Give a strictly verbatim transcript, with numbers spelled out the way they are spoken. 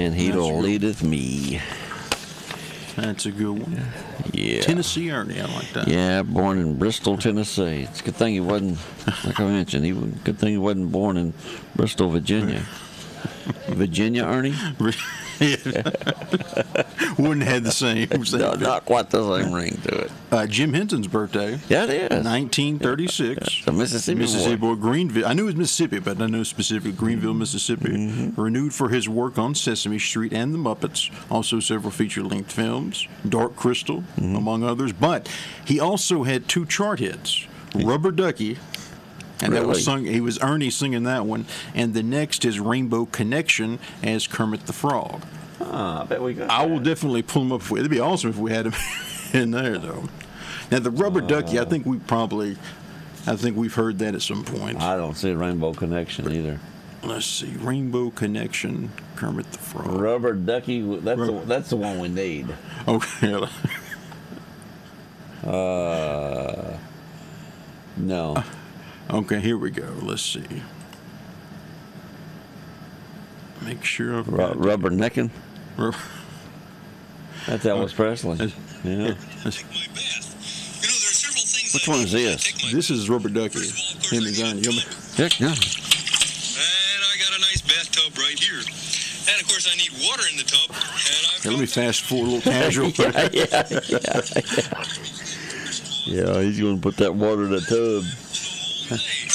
And he leadeth me. That's a good one. Yeah. Tennessee Ernie, I like that. Yeah, born in Bristol, Tennessee. It's a good thing he wasn't, like I mentioned, he was, good thing he wasn't born in Bristol, Virginia. Virginia, Ernie? Wouldn't have had the same. same no, not quite the same ring to it. Uh, Jim Henson's birthday. Yeah, it is. nineteen thirty-six. The Mississippi, Mississippi boy. boy, Greenville. I knew it was Mississippi, but I know specifically Greenville, Mississippi. Mm-hmm. Renewed for his work on Sesame Street and The Muppets. Also several feature-length films, Dark Crystal, mm-hmm. among others. But he also had two chart hits, Rubber Ducky. And really? that was sung. He was Ernie singing that one, and the next is Rainbow Connection as Kermit the Frog. Ah, I bet we got. I that. will definitely pull him up. For, it'd be awesome if we had him in there, though. Now the Rubber uh, Ducky, I think we probably, I think we've heard that at some point. I don't see Rainbow Connection either. Let's see, Rainbow Connection, Kermit the Frog. Rubber Ducky. That's Rubber. the, that's the one we need. Okay. uh, no. Uh, Okay, here we go. Let's see. Make sure I've Ru- Rubber Necking. Rubber. That's Elvis uh, Presley. That's, yeah. That's, Which one is this? This is Rubber Ducky. Him and Gunny. Check, yeah. And I got a nice bathtub right here. And of course, I need water in the tub. And I've okay, let me fast forward a little casual. yeah, yeah, yeah. Yeah, he's going to put that water in the tub.